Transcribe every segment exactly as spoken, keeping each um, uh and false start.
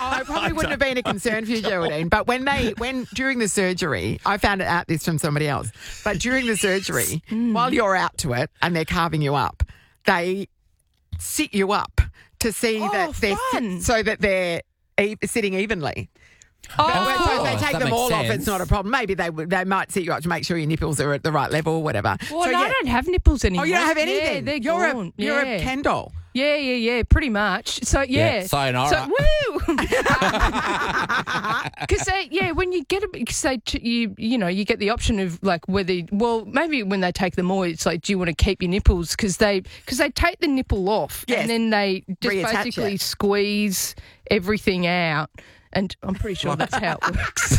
Oh, it probably wouldn't have been a concern for you, Geraldine. But when they, when during the surgery, I found it out this from somebody else. But during the surgery, Mm. while you're out to it and they're carving you up, they sit you up to see Oh, that they're fun. so that they're e- sitting evenly. Oh, But when- so if they course, take that them makes all off, sense. it's not a problem. Maybe they would- they might sit you up to make sure your nipples are at the right level or whatever. well, so, no, yeah. I don't have nipples Oh, anymore. you don't have Yeah, anything. they're you're gone. a you're yeah. a Ken doll. Yeah, yeah, yeah, pretty much. So yeah, Yeah, sayonara. So woo, because they yeah, when you get a, cause they t- you you know you get the option of like whether well maybe when they take them all, it's like do you want to keep your nipples because they because they take the nipple off Yes. and then they just Reattach basically it. squeeze everything out. And I'm pretty sure that's how it works.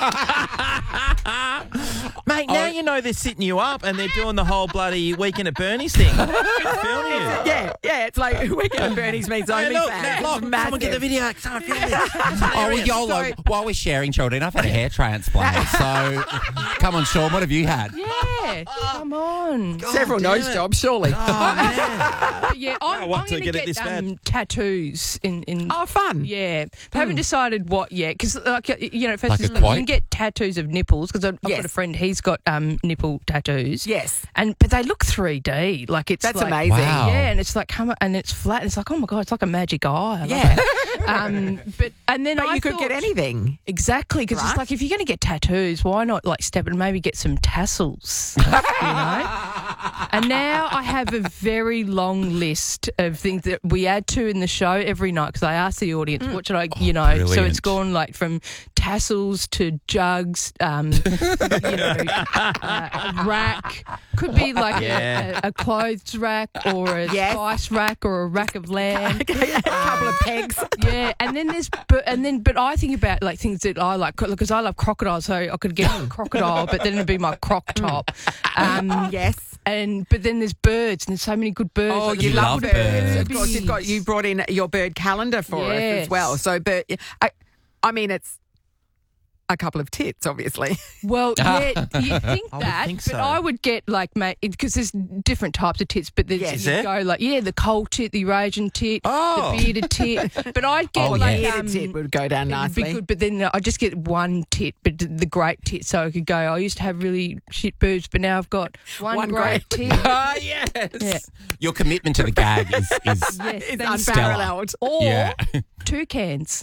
Mate, now you know they're sitting you up and they're doing the whole bloody Weekend at Bernie's thing. Filming you. Yeah, yeah. It's like Weekend at Bernie's meets Hey, OnlyFans. look, It's look, someone get the massive. video. Someone film this. Oh, well, YOLO. So- While we're sharing, Geraldine, I've had a hair transplant. So, come on, Sean, what have you had? Yeah, come on. Several damn nose it. jobs, surely. Oh, man. But yeah, I'm, I I'm want going to to get it get this bad. um, tattoos in in. Oh, fun. Yeah, I haven't decided what yet because, like, you know, first Like a you quote? can get tattoos of nipples because I've Yes. got a friend. He's got um, nipple tattoos. Yes. and but they look three D. Like it's That's like, amazing. Wow. Yeah, and it's like come and it's flat. And it's like oh my god, it's like a magic eye. I love Yeah. it. um, but and then But I you could get thought- anything. Exactly, because Right. it's like if you're going to get tattoos, why not like step and maybe get some tassels, you know? And now I have a very long list of things that we add to in the show every night because I ask the audience what should I, you know, so it's brilliant. gone like from tassels to jugs, um, you know, uh, a rack. Could be like Yeah. a, a clothes rack or a Yes. spice rack or a rack of lamb. a couple of pegs. Yeah, and then there's, but and then, but I think about like things that I like because I love crocodiles, so I could get a crocodile, but then it'd be my croc top. Um, Yes. and but then there's birds, and there's so many good birds. Oh, like you the love love birds. birds. Of course, you've got you brought in your bird calendar for us Yes. as well. So, bird. I, I mean, it's a couple of tits, obviously. Well, yeah, you think I would that, think but so. I would get like, mate, because there's different types of tits, but there's Yes. you Is there? go like, yeah, the coal tit, the Eurasian tit, Oh. the bearded tit, but I'd get Oh, like, yeah. Bearded um, tit would go down it'd be nicely. good, but then I just get one tit, but the great tit, so I could go. I used to have really shit boobs, but now I've got one, One great great- tit. Oh, yes. Yeah. Your commitment to the gag is, is Yes, It's thanks. unparalleled. Or yeah. toucans.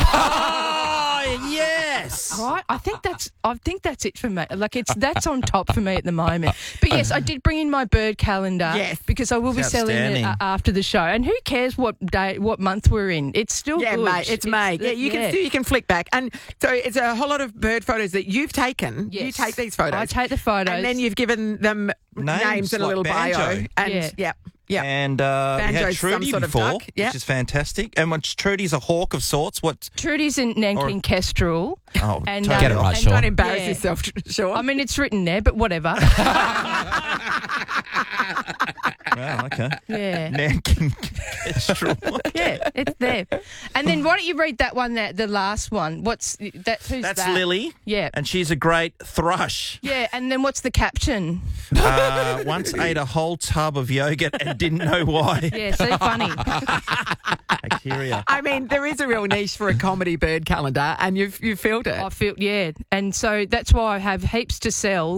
Oh, yes. Right, I think that's I think that's it for me. Like it's that's on top for me at the moment. But yes, I did bring in my bird calendar. Yes. because I will be It's selling it outstanding. uh, after the show. And who cares what day, what month we're in? It's still Yeah, good. mate, it's May. Yeah, you can still, you can flick back, and so it's a whole lot of bird photos that you've taken. You Yes. take these photos. I take the photos, and then you've given them names, Names and a like little bio. Banjo. And Yeah. yeah, yeah. And uh, we had Banjo's some Trudy sort of before, duck, yeah. which is fantastic. And what, Trudy's a hawk of sorts. What? Trudy's in Nanking Kestrel. Oh, And, take uh, Get it off. right, And Sean. don't embarrass Yeah. yourself, Sean. I mean, it's written there, but whatever. Wow, okay. yeah. Nanking Kestrel. Yeah, it's there. And then why don't you read that one, that the last one? What's that? Who's That's that? Lily. Yeah. And she's a great thrush. Yeah, and then what's the caption? Uh, once ate a whole tub of yogurt and didn't know why. Yeah, so funny. Bacteria. I mean, there is a real niche for a comedy bird calendar, and you've you filled it. I feel, yeah. And so that's why I have heaps to sell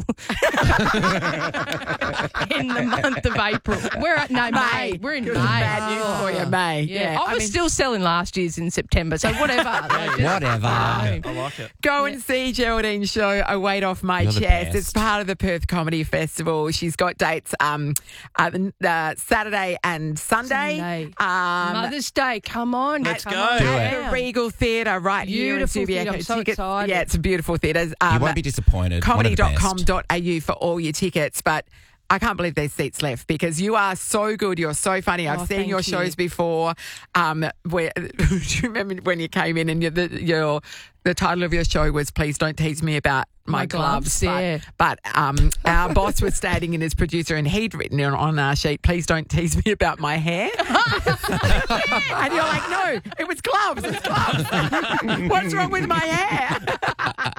in the month of April. We're at, no, May. May. We're in Good, May. bad news for you, May. Yeah, Yeah, I was mean, still selling last year's in September, so whatever. Like, just- Whatever. I like it. Go and see Geraldine's show, A Weight Off My You're the Chest. best. It's part of the Perth Comedy Festival. She's got dates um, uh, uh, Saturday and Sunday. Sunday. Um, Mother's Day, come on. Let's come go. on Do at down. the Regal Theatre right Beautiful here in theatre. Subiaco. I'm so Ticket- excited. Yeah, it's a beautiful theatre. You Um, won't be disappointed. comedy One dot of the com best. dot a u for all your tickets. But I can't believe there's seats left because you are so good. You're so funny. I've Oh, seen thank your you. shows before. Um, where do you remember when you came in and you, the, your the title of your show was "Please Don't Tease Me About My, My Gloves"? gloves, yeah. But, but um, our boss was standing in as producer, and he'd written on, on our sheet, "Please don't tease me about my hair." And you're like, "No, it was gloves. It's gloves. What's wrong with my hair?"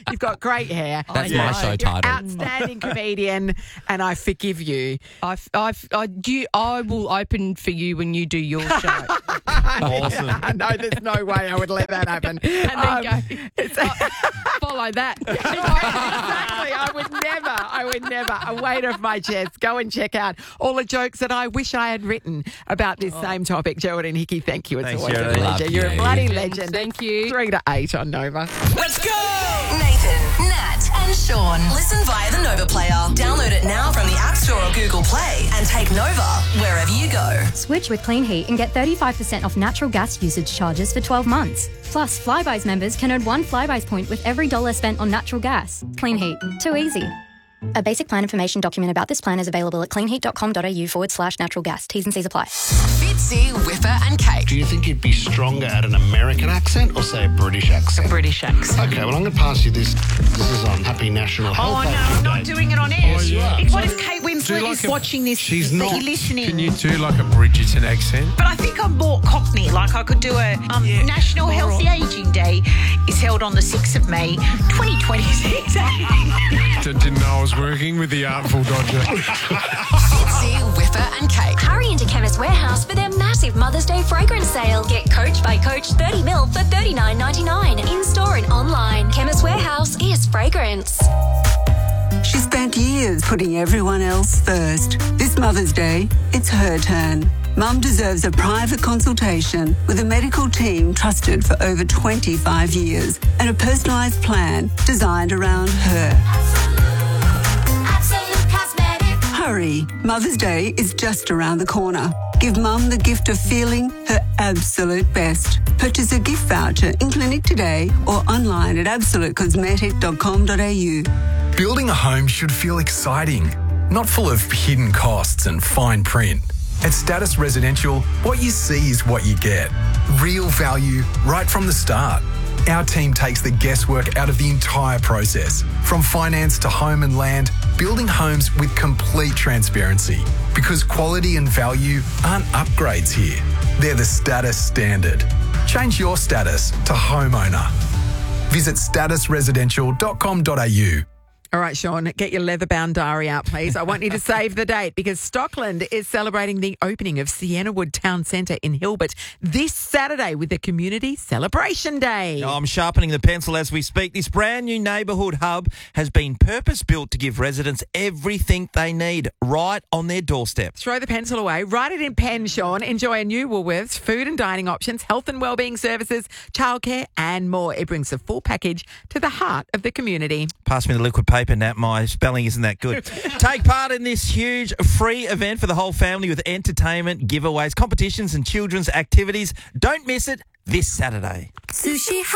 You've got great hair. That's I my know. show You're title. outstanding comedian, and I forgive you. I, I, I, you, I will open for you when you do your show. Awesome. I know there's no way I would let that happen. And then Um, go, it's- follow that. Exactly. I would never, I would never. A weight off my chest. Go and check out all the jokes that I wish I had written about this same topic. Geraldine Hickey, thank you. It's Thanks, always a Geraldine. pleasure. Love You're a you. bloody legend. Thank you. Three to eight on Nova. Let's go! Nathan, Nat, and Sean. Listen via the Nova Player. Download it now from the App Store or Google Play and take Nova wherever you go. Switch with Clean Heat and get thirty-five percent off natural gas usage charges for twelve months. Plus, Flybuys members can earn one Flybuys point with every dollar spent on natural gas. Clean Heat. Too easy. A basic plan information document about this plan is available at cleanheat.com.au forward slash natural gas. T's and C's apply. Fitzy, Whipper, and Kate. Do you think you'd be stronger at an American accent or, say, a British accent? British accent. Okay, well, I'm going to pass you this. This is on Happy National Health Oh, no, Day I'm not today. doing it on air. Oh, you are. If, what if Kate Winslet like is a- watching this? She's is not. he listening? Can you do like a Bridgerton accent? But I think I'm more Cockney. Like I could do a um, National Healthy Aging Day is held on the sixth of May, twenty twenty-six. Didn't know I was working with the Artful Dodger. Fitzy, Whipper, and Kate. Hurry into Chemist Warehouse for their massive Mother's Day fragrance sale. Get Coach by Coach thirty mil for thirty-nine ninety-nine in store and online. Chemist Warehouse is fragrance. She spent years putting everyone else first. This Mother's Day, it's her turn. Mum deserves a private consultation with a medical team trusted for over twenty-five years and a personalised plan designed around her. Hurry, Mother's Day is just around the corner. Give Mum the gift of feeling her absolute best. Purchase a gift voucher in clinic today or online at absolute cosmetic dot com dot a u. Building a home should feel exciting, not full of hidden costs and fine print. At Status Residential, what you see is what you get. Real value right from the start. Our team takes the guesswork out of the entire process. From finance to home and land, building homes with complete transparency. Because quality and value aren't upgrades here. They're the status standard. Change your status to homeowner. Visit status residential dot com dot a u. All right, Sean, get your leather-bound diary out, please. I want you to save the date because Stockland is celebrating the opening of Sienna Wood Town Centre in Hilbert this Saturday with the Community Celebration Day. I'm sharpening the pencil as we speak. This brand new neighbourhood hub has been purpose-built to give residents everything they need right on their doorstep. Throw the pencil away, write it in pen, Sean. Enjoy a new Woolworths, food and dining options, health and wellbeing services, childcare and more. It brings the full package to the heart of the community. Pass me the liquid paper, Nat. My spelling isn't that good. Take part in this huge free event for the whole family with entertainment, giveaways, competitions and children's activities. Don't miss it this Saturday. Sushi